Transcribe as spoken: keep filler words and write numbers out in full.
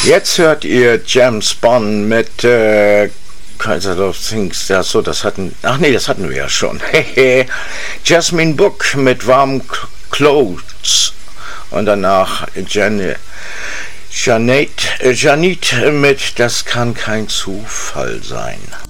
Jetzt hört ihr James Bond mit äh, Kaiser of Things. Ja, so, das hatten. Ach nee, das hatten wir ja schon. Jasmine Book mit Warm Clothes. Und danach Janet, Janet, Janet mit Das kann kein Zufall sein.